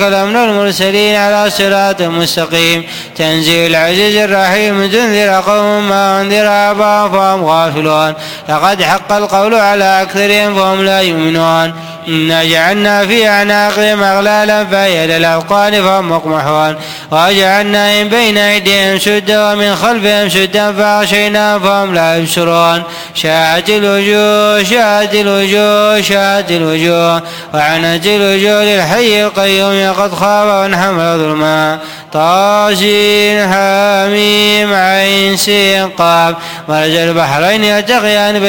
من المرسلين على صراط مستقيم تنزيل العزيز الرحيم تنذر قوم ما أنذر آباءهم فهم غافلون لقد حق القول على أكثرهم فهم لا يؤمنون إنا جعلنا في أعناقهم أغلالا فهي للأذقان فهم مقمحون وجعلنا من بين أيديهم سدا ومن خلفهم سدا فأغشيناهم فهم لا يبصرون شاهت الوجوه شاهت الوجوه شاهت الوجوه وعنت الوجوه للحي القيوم قد خاب وانحمل ظلما طاسين حميم عين سين قاف مرج البحرين يلتقيان